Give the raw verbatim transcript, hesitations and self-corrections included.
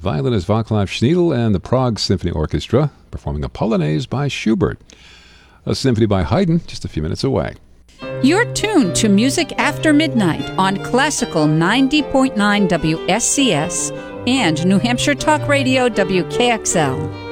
Violinist Václav Schniedl and the Prague Symphony Orchestra performing a Polonaise by Schubert. A symphony by Haydn just a few minutes away. You're tuned to Music After Midnight on Classical ninety point nine W S C S and New Hampshire Talk Radio W K X L.